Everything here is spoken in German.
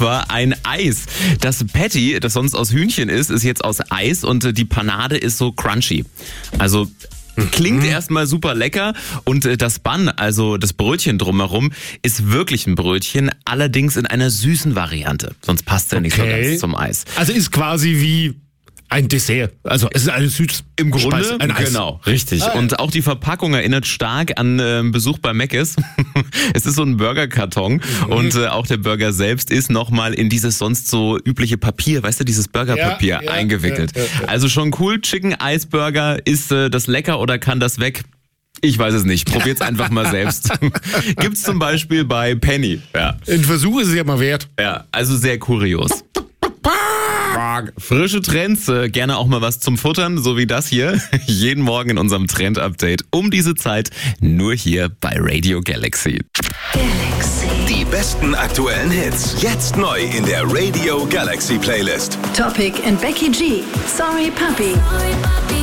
aber ein Eis. Das Patty, das sonst aus Hühnchen ist jetzt aus Eis und die Panade ist so crunchy. Also klingt erstmal super lecker und das Bun, also das Brötchen drumherum, ist wirklich ein Brötchen, allerdings in einer süßen Variante. Sonst passt es ja nicht so ganz zum Eis. Also ist quasi wie ein Dessert. Also es ist eine süße Im Grunde, Speise, ein Eis. Genau, richtig. Und auch die Verpackung erinnert stark an Besuch bei Mc's. Es ist so ein Burgerkarton und auch der Burger selbst ist nochmal in dieses sonst so übliche Papier, weißt du, dieses Burgerpapier eingewickelt. Ja. Also schon cool, Chicken Ice Burger, ist das lecker oder kann das weg? Ich weiß es nicht. Probiert's einfach mal selbst. Gibt's zum Beispiel bei Penny. Ja. Ein Versuch ist es ja mal wert. Ja, also sehr kurios. Frische Trends, gerne auch mal was zum Futtern, so wie das hier. Jeden Morgen in unserem Trend-Update um diese Zeit, nur hier bei Radio Galaxy. Die besten aktuellen Hits, jetzt neu in der Radio Galaxy Playlist. Topic and Becky G. Sorry Puppy.